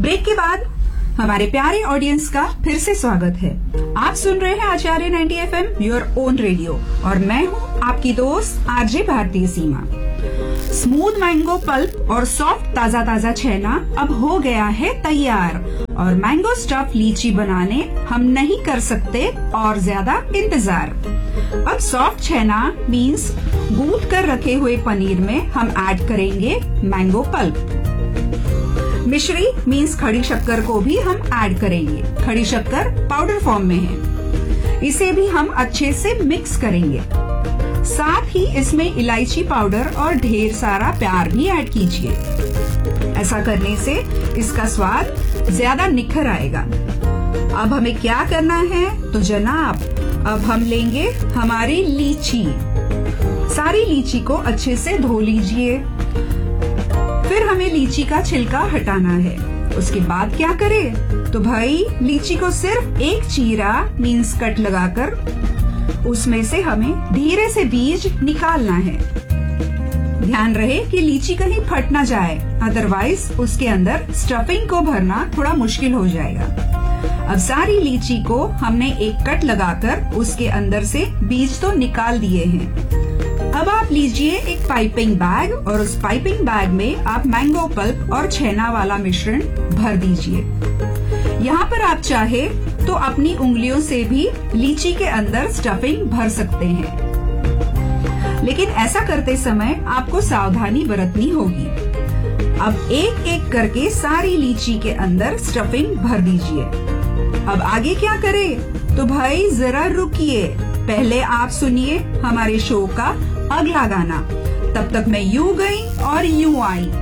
Break के बाद हमारे प्यारे ऑडियंस का फिर से स्वागत है। आप सुन रहे हैं आचार्य 90 FM योर ओन रेडियो और मैं हूँ आपकी दोस्त आरजे भारतीय सीमा। स्मूथ मैंगो पल्प और सॉफ्ट ताजा ताजा छेना अब हो गया है तैयार और मैंगो स्टफ लीची बनाने हम नहीं कर सकते और ज्यादा इंतजार। अब सॉफ्ट छेना मीन्स गूंथ कर रखे हुए पनीर में हम ऐड करेंगे मैंगो पल्प। मिश्री मीन्स खड़ी शक्कर को भी हम ऐड करेंगे। खड़ी शक्कर पाउडर फॉर्म में है, इसे भी हम अच्छे से मिक्स करेंगे। साथ ही इसमें इलायची पाउडर और ढेर सारा प्यार भी ऐड कीजिए। ऐसा करने से इसका स्वाद ज्यादा निखर आएगा। अब हमें क्या करना है तो जनाब, अब हम लेंगे हमारी लीची। सारी लीची को अच्छे से धो लीजिए। फिर हमें लीची का छिलका हटाना है। उसके बाद क्या करें तो भाई लीची को सिर्फ एक चीरा मीन्स कट लगाकर उसमें से हमें धीरे से बीज निकालना है। ध्यान रहे कि लीची कहीं फट ना जाए, अदरवाइज उसके अंदर स्टफिंग को भरना थोड़ा मुश्किल हो जाएगा। अब सारी लीची को हमने एक कट लगाकर उसके अंदर से बीज तो निकाल दिए हैं। अब आप लीजिए एक पाइपिंग बैग और उस पाइपिंग बैग में आप मैंगो पल्प और छेना वाला मिश्रण भर दीजिए। यहाँ पर आप चाहे तो अपनी उंगलियों से भी लीची के अंदर स्टफिंग भर सकते हैं, लेकिन ऐसा करते समय आपको सावधानी बरतनी होगी। अब एक एक करके सारी लीची के अंदर स्टफिंग भर दीजिए। अब आगे क्या करें तो भाई जरा रुकिए, पहले आप सुनिए हमारे शो का अगला गाना। तब तक मैं यूं गई और यूं आई।